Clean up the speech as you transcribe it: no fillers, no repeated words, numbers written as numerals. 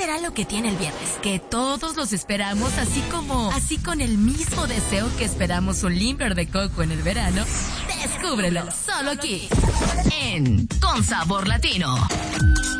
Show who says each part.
Speaker 1: será lo que tiene el viernes? Que todos los esperamos, así con el mismo deseo que esperamos un limpiador de coco en el verano. Descúbrelo solo aquí, en Con Sabor Latino.